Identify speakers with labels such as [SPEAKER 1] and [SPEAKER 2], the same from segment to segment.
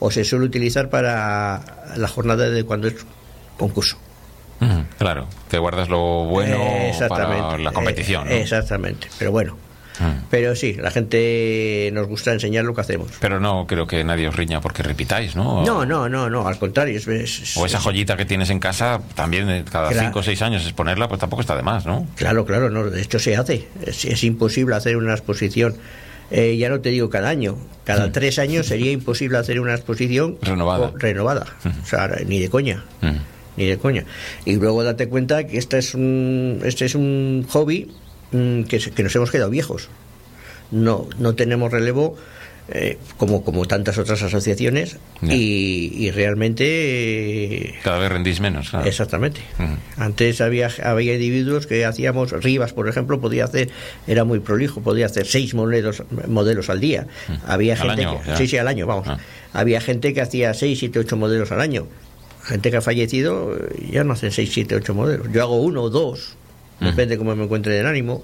[SPEAKER 1] o se suele utilizar para la jornada de cuando es concurso.
[SPEAKER 2] Claro, te guardas lo bueno para la competición, ¿no?
[SPEAKER 1] Exactamente, pero bueno. Pero sí, la gente nos gusta enseñar lo que hacemos.
[SPEAKER 2] Pero no creo que nadie os riña porque repitáis, ¿no?
[SPEAKER 1] No, al contrario.
[SPEAKER 2] O esa joyita que tienes en casa, también cada 5 o 6 años exponerla, pues tampoco está de más, ¿no?
[SPEAKER 1] Claro, no, de hecho se hace. Es imposible hacer una exposición, ya no te digo cada año, cada 3 años sería imposible hacer una exposición renovada. O sea, ni de coña. Ni de coña. Y luego date cuenta que este es un hobby que nos hemos quedado viejos. No tenemos relevo como tantas otras asociaciones y realmente
[SPEAKER 2] cada vez rendís menos, claro.
[SPEAKER 1] Exactamente. Antes había individuos que hacíamos, Rivas por ejemplo era muy prolijo, podía hacer 6 modelos al día. Había gente al año, vamos. Había gente que hacía 6, 7, 8 modelos al año. Gente que ha fallecido ya no hacen 6, 7, 8 modelos. Yo hago 1 o 2, depende cómo me encuentre en ánimo.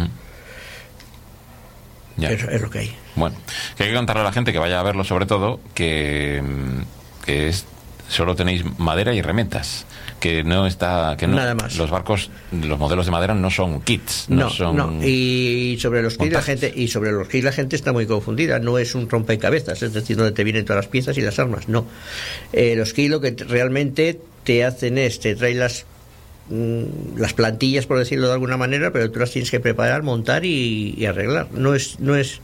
[SPEAKER 1] Es lo que hay.
[SPEAKER 2] Bueno, que hay que contarle a la gente que vaya a verlo, sobre todo, que solo tenéis madera y herramientas, que no nada más. Los barcos, los modelos de madera no son kits, no.
[SPEAKER 1] Y sobre los kits la gente está muy confundida. No es un rompecabezas, es decir, donde te vienen todas las piezas y las armas, no. Los kits lo que realmente te hacen es te traen las plantillas, por decirlo de alguna manera, pero tú las tienes que preparar, montar y arreglar. No es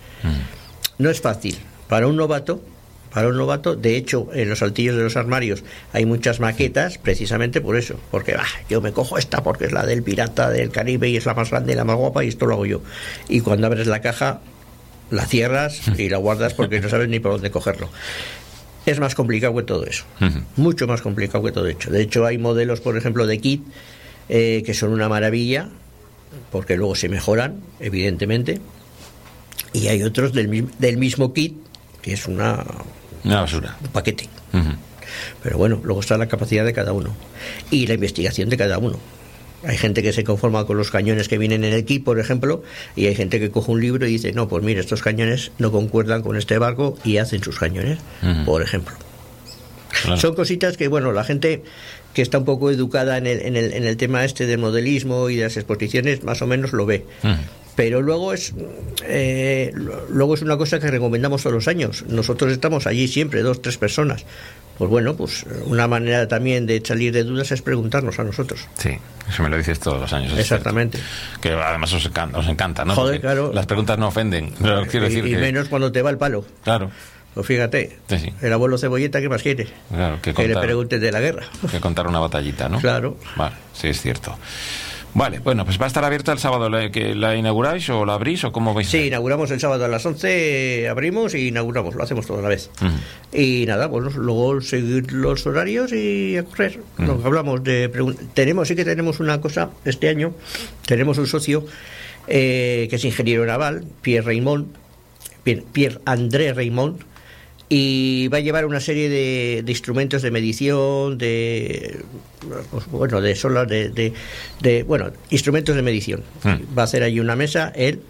[SPEAKER 1] fácil para un novato. De hecho, en los altillos de los armarios hay muchas maquetas precisamente por eso, porque yo me cojo esta porque es la del Pirata del Caribe y es la más grande y la más guapa y esto lo hago yo. Y cuando abres la caja la cierras y la guardas porque no sabes ni por dónde cogerlo. Es más complicado que todo eso, mucho más complicado que todo eso. De hecho, hay modelos, por ejemplo, de kit que son una maravilla, porque luego se mejoran, evidentemente, y hay otros del mismo kit que es una
[SPEAKER 2] basura,
[SPEAKER 1] un paquete. Pero bueno, luego está la capacidad de cada uno y la investigación de cada uno. Hay gente que se conforma con los cañones que vienen en el kit, por ejemplo, y hay gente que coge un libro y dice, no, pues mira, estos cañones no concuerdan con este barco y hacen sus cañones, por ejemplo. Claro. Son cositas que, bueno, la gente que está un poco educada en el tema del modelismo y de las exposiciones, más o menos lo ve. Pero luego es una cosa que recomendamos todos los años. Nosotros estamos allí siempre, 2, 3 personas. Pues bueno, pues una manera también de salir de dudas es preguntarnos a nosotros.
[SPEAKER 2] Sí, eso me lo dices todos los años.
[SPEAKER 1] Exactamente.
[SPEAKER 2] Que además os encanta, ¿no?
[SPEAKER 1] Joder, claro.
[SPEAKER 2] Las preguntas no ofenden. Pero quiero decir
[SPEAKER 1] y menos cuando te va el palo.
[SPEAKER 2] Claro.
[SPEAKER 1] Pues fíjate,
[SPEAKER 2] sí.
[SPEAKER 1] El abuelo Cebolleta, ¿qué más quiere?
[SPEAKER 2] Claro, que
[SPEAKER 1] le preguntes de la guerra.
[SPEAKER 2] Que contar una batallita, ¿no?
[SPEAKER 1] Claro.
[SPEAKER 2] Vale, sí, es cierto. Vale, bueno, pues va a estar abierta el sábado. ¿Que la inauguráis o la abrís o cómo vais?
[SPEAKER 1] Sí, inauguramos el sábado a las 11, abrimos y inauguramos, lo hacemos toda la vez. Y nada, pues luego seguir los horarios y a correr. Lo que hablamos de sí que tenemos una cosa este año. Tenemos un socio que es ingeniero naval, Pierre-André Raymond, y va a llevar una serie de instrumentos de medición, de solar, instrumentos de medición. Va a hacer allí una mesa, él,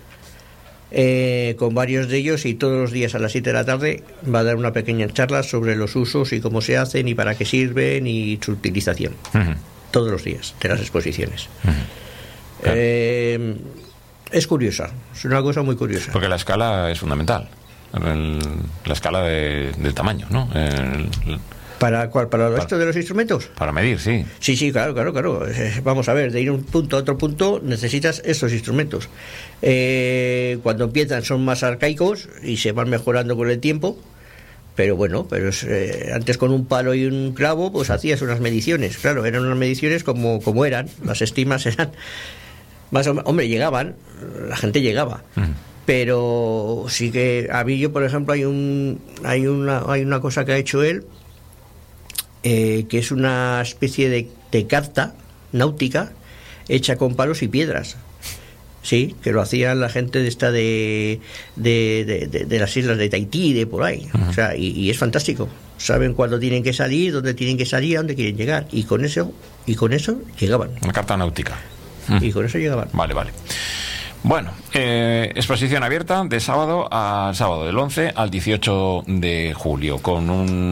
[SPEAKER 1] con varios de ellos, y todos los días a las 7 de la tarde va a dar una pequeña charla sobre los usos y cómo se hacen y para qué sirven y su utilización. Todos los días de las exposiciones. Claro. Es curiosa, es una cosa muy curiosa.
[SPEAKER 2] Porque la escala es fundamental. La escala del tamaño, ¿no?
[SPEAKER 1] ¿Para cuál? ¿Para el resto de los instrumentos?
[SPEAKER 2] Para medir, sí.
[SPEAKER 1] Sí, claro. Vamos a ver, de ir a un punto a otro punto necesitas esos instrumentos. Cuando empiezan son más arcaicos y se van mejorando con el tiempo, pero bueno, antes con un palo y un clavo pues hacías unas mediciones. Claro, eran unas mediciones como eran, las estimas eran más o menos, hombre, llegaban, la gente llegaba. Pero sí que a mí, por ejemplo, hay una cosa que ha hecho él, que es una especie de carta náutica hecha con palos y piedras. Sí, que lo hacía la gente de las islas de Tahití, de por ahí. O sea, y es fantástico. Saben cuándo tienen que salir, dónde tienen que salir, a dónde quieren llegar. Y con eso llegaban.
[SPEAKER 2] Una carta náutica.
[SPEAKER 1] Y con eso llegaban.
[SPEAKER 2] Vale. Bueno, exposición abierta de sábado a sábado, del 11 al 18 de julio, con un